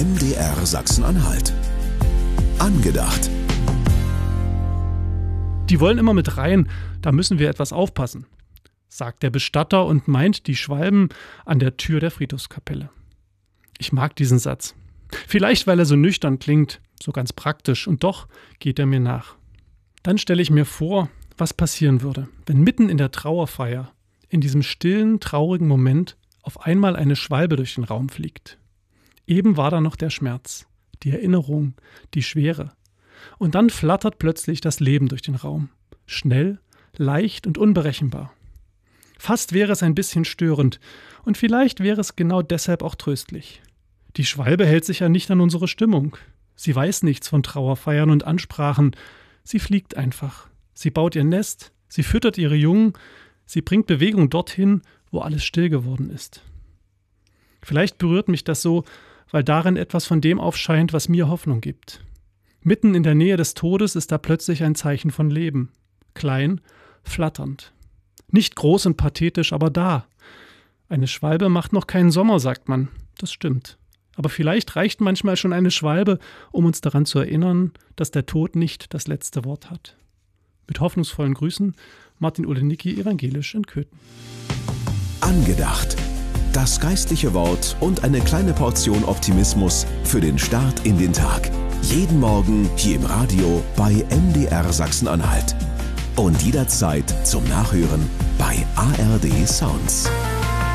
MDR Sachsen-Anhalt. Angedacht. Die wollen immer mit rein, da müssen wir etwas aufpassen, sagt der Bestatter und meint die Schwalben an der Tür der Friedhofskapelle. Ich mag diesen Satz. Vielleicht, weil er so nüchtern klingt, so ganz praktisch, und doch geht er mir nach. Dann stelle ich mir vor, was passieren würde, wenn mitten in der Trauerfeier, in diesem stillen, traurigen Moment, auf einmal eine Schwalbe durch den Raum fliegt. Eben war da noch der Schmerz, die Erinnerung, die Schwere. Und dann flattert plötzlich das Leben durch den Raum. Schnell, leicht und unberechenbar. Fast wäre es ein bisschen störend und vielleicht wäre es genau deshalb auch tröstlich. Die Schwalbe hält sich ja nicht an unsere Stimmung. Sie weiß nichts von Trauerfeiern und Ansprachen. Sie fliegt einfach. Sie baut ihr Nest, sie füttert ihre Jungen, sie bringt Bewegung dorthin, wo alles still geworden ist. Vielleicht berührt mich das so, weil darin etwas von dem aufscheint, was mir Hoffnung gibt. Mitten in der Nähe des Todes ist da plötzlich ein Zeichen von Leben. Klein, flatternd. Nicht groß und pathetisch, aber da. Eine Schwalbe macht noch keinen Sommer, sagt man. Das stimmt. Aber vielleicht reicht manchmal schon eine Schwalbe, um uns daran zu erinnern, dass der Tod nicht das letzte Wort hat. Mit hoffnungsvollen Grüßen, Martin Olenicki, evangelisch in Köthen. Angedacht. Das geistliche Wort und eine kleine Portion Optimismus für den Start in den Tag. Jeden Morgen hier im Radio bei MDR Sachsen-Anhalt. Und jederzeit zum Nachhören bei ARD Sounds.